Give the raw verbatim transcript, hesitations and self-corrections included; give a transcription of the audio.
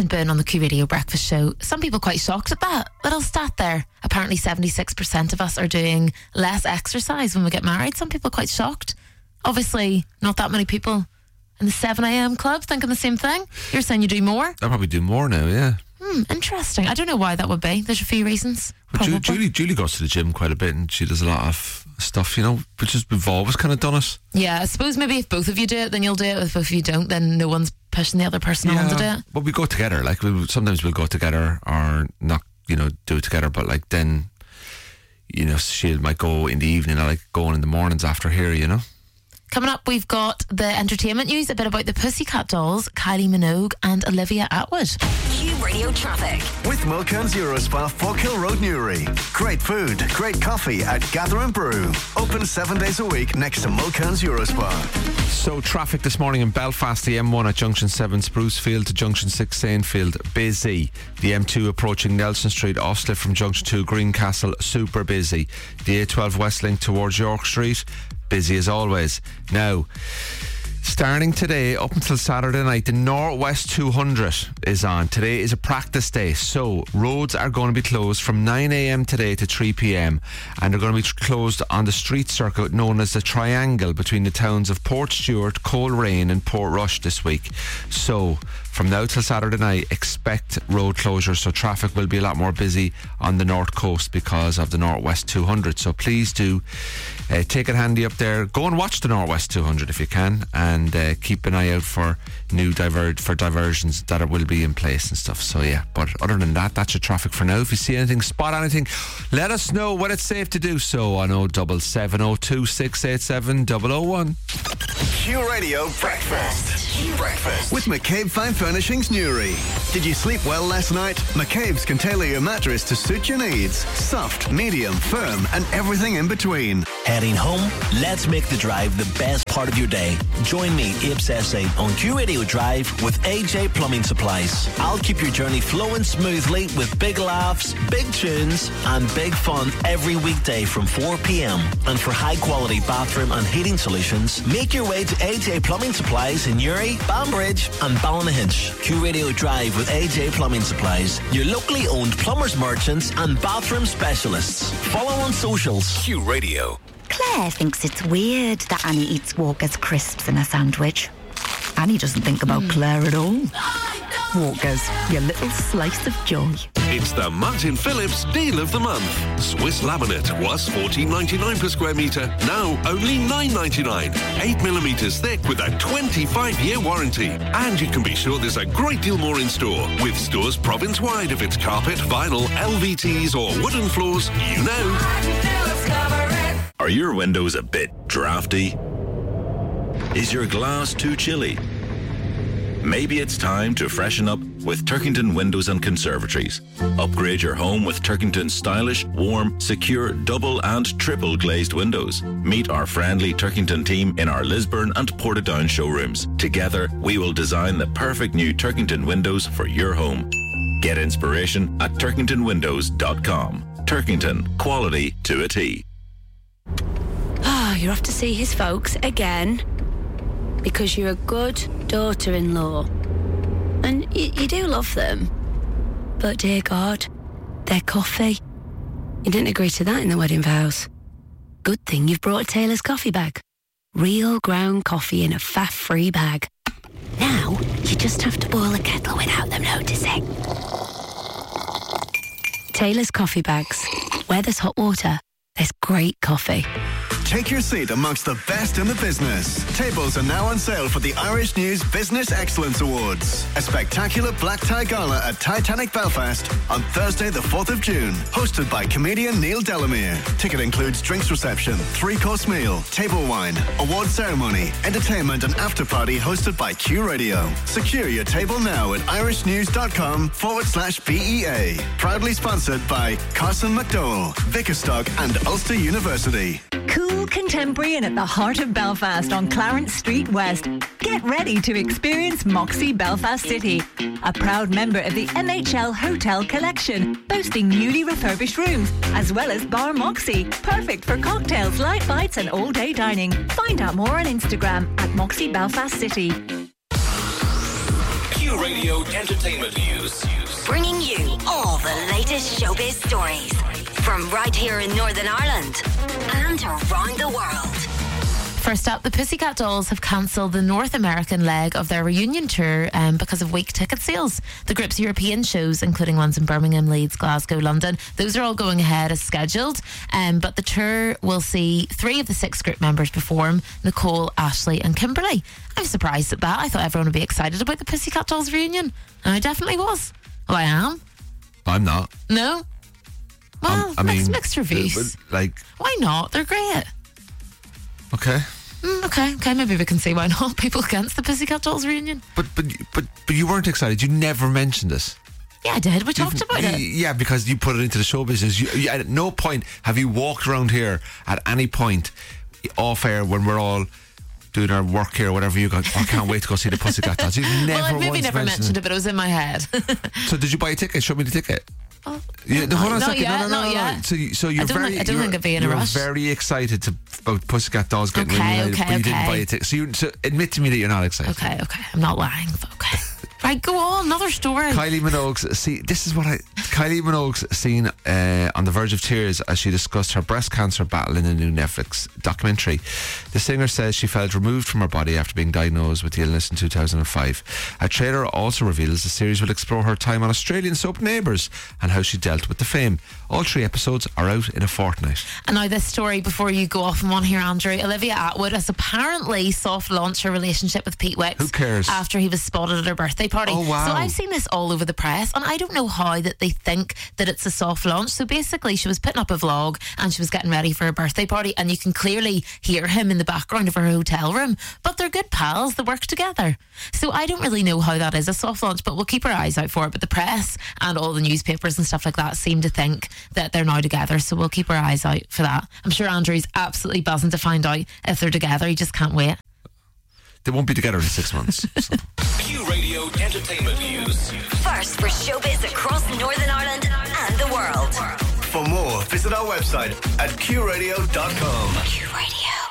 recent burn on the Q Radio Breakfast Show. Some people quite shocked at that little stat there. Apparently seventy-six percent of us are doing less exercise when we get married. Some people quite shocked. Obviously, not that many people in the seven a.m. club thinking the same thing. You're saying you do more? I probably do more now, yeah. Hmm, interesting. I don't know why that would be. There's a few reasons. But Ju- Julie, Julie goes to the gym quite a bit and she does a lot of stuff, you know, which is, we've always kind of done it. Yeah, I suppose maybe if both of you do it, then you'll do it. If both of you don't, then no one's pushing the other person yeah, on to do it. But we go together. Like, we, sometimes we'll go together or not, you know, do it together. But like then, you know, she might go in the evening. I like going in the mornings after here, you know. Coming up, we've got the entertainment news, a bit about the Pussycat Dolls, Kylie Minogue and Olivia Attwood. Q Radio Traffic. With Mulcairn's Eurospa, Forkhill Road, Newry. Great food, great coffee at Gather and Brew. Open seven days a week next to Mulcairn's Eurospa. So traffic this morning in Belfast, the M one at Junction seven Sprucefield to Junction six Saintfield, busy. The M two approaching Nelson Street, Osliff from Junction two Greencastle, super busy. The A twelve West Link towards York Street, busy as always. Now, starting today up until Saturday night, the Northwest two hundred is on. Today is a practice day, so roads are going to be closed from nine a.m. today to three p.m. and they're going to be closed on the street circuit known as the Triangle between the towns of Portstewart, Coleraine and Portrush this week. So from now till Saturday night, expect road closures, so traffic will be a lot more busy on the north coast because of the Northwest two hundred. So please do uh, take it handy up there. Go and watch the Northwest two hundred if you can, and uh, keep an eye out for new diver- for diversions that will be in place and stuff. So yeah, but other than that, that's your traffic for now. If you see anything, spot anything, let us know when it's safe to do so on oh seven seven oh two six eight seven oh oh one. Q Radio Breakfast. Q Breakfast. With McCabe Fine Furnishings Newry. Did you sleep well last night? McCabe's can tailor your mattress to suit your needs. Soft, medium, firm and everything in between. Heading home? Let's make the drive the best part of your day. Join me, Apes S A, on Q Radio Drive with A J Plumbing Supplies. I'll keep your journey flowing smoothly with big laughs, big tunes and big fun every weekday from four p.m. And for high quality bathroom and heating solutions, make your way to A J Plumbing Supplies in Newry, Banbridge and Ballynahinch. Q Radio Drive with A J Plumbing Supplies, your locally owned plumbers, merchants and bathroom specialists. Follow on socials. Q Radio. Claire thinks it's weird that Annie eats Walker's crisps in a sandwich. Annie doesn't think about mm. Claire at all. Walker's, your little slice of joy. It's the Martin Phillips Deal of the Month. Swiss laminate was fourteen ninety-nine per square metre, now only nine ninety-nine. eight millimetres thick with a twenty-five year warranty. And you can be sure there's a great deal more in store, with stores province-wide if it's carpet, vinyl, L V Ts or wooden floors, you know. Are your windows a bit drafty? Is your glass too chilly? Maybe it's time to freshen up with Turkington Windows and Conservatories. Upgrade your home with Turkington's stylish, warm, secure, double and triple glazed windows. Meet our friendly Turkington team in our Lisburn and Portadown showrooms. Together, we will design the perfect new Turkington windows for your home. Get inspiration at turkington windows dot com. Turkington, quality to a T. Ah, you're off to see his folks again because you're a good daughter-in-law. And y- you do love them. But dear God, their coffee. You didn't agree to that in the wedding vows. Good thing you've brought a Taylor's coffee bag. Real ground coffee in a faff-free bag. Now, you just have to boil a kettle without them noticing. Taylor's coffee bags. Where there's hot water, there's great coffee. Take your seat amongst the best in the business. Tables are now on sale for the Irish News Business Excellence Awards. A spectacular black tie gala at Titanic Belfast on Thursday the fourth of June. Hosted by comedian Neil Delamere. Ticket includes drinks reception, three-course meal, table wine, award ceremony, entertainment and after party hosted by Q Radio. Secure your table now at irishnews.com forward slash BEA. Proudly sponsored by Carson McDowell, Vickerstock and Ulster University. Cool, contemporary and at the heart of Belfast on Clarence Street West. Get ready to experience Moxie Belfast City, a proud member of the M H L Hotel Collection, boasting newly refurbished rooms, as well as Bar Moxie, perfect for cocktails, light bites and all-day dining. Find out more on Instagram at Moxie Belfast City. Q Radio Entertainment News. Bringing you all the latest showbiz stories from right here in Northern Ireland and around the world. First up, the Pussycat Dolls have cancelled the North American leg of their reunion tour um, because of weak ticket sales. The group's European shows, including ones in Birmingham, Leeds, Glasgow, London, those are all going ahead as scheduled. Um, but the tour will see three of the six group members perform: Nicole, Ashley and Kimberly. I'm surprised at that. I thought everyone would be excited about the Pussycat Dolls reunion. And I definitely was. Well, I am. I'm not. No? Well, um, I mixed, mean, mixed reviews. Like, why not? They're great. Okay. Mm, okay, okay, maybe we can see why not. People against the Pussycat Dolls reunion. But but but but you weren't excited. You never mentioned this. Yeah, I did. We talked about it. Yeah, because you put it into the show business. You, you, at no point have you walked around here at any point off air when we're all doing our work here or whatever, you go, oh, I can't wait to go see the Pussycat Dolls. You never well, I maybe once never mentioned, mentioned it, but it was in my head. So did you buy a ticket? Show me the ticket. Oh, yeah, not, hold on a not second. Yet, no, no, no, not no, yet. no. So, you, so you're I don't very. think- I don't you're, think it'd be in a you're rush. very excited to, about Pussycat Dolls getting Okay, reunited, okay, but you didn't okay. buy a ticket. So, you, so admit to me that you're not excited. Okay, okay. I'm not lying. Okay. Right, go on. Another story. Kylie Minogue's see. This is what I. Kylie Minogue's seen uh, on the verge of tears as she discussed her breast cancer battle in a new Netflix documentary. The singer says she felt removed from her body after being diagnosed with the illness in two thousand five. A trailer also reveals the series will explore her time on Australian soap Neighbours and how she dealt with the fame. All three episodes are out in a fortnight. And now this story, before you go off and one here, Andrew. Olivia Atwood has apparently soft launched her relationship with Pete Wicks. Who cares? After he was spotted at her birthday party. Oh, wow. So I've seen this all over the press, and I don't know how that they think that it's a soft launch. So basically, she was putting up a vlog and she was getting ready for her birthday party, and you can clearly hear him in the background of her hotel room. But they're good pals, they work together. So I don't really know how that is a soft launch, but we'll keep our eyes out for it. But the press and all the newspapers and stuff like that seem to think that they're now together, so we'll keep our eyes out for that. I'm sure Andrew's absolutely buzzing to find out if they're together. He just can't wait. They won't be together in six months. So. Q Radio Entertainment News. First for showbiz across Northern Ireland and the world. For more, visit our website at q radio dot com. Q Radio.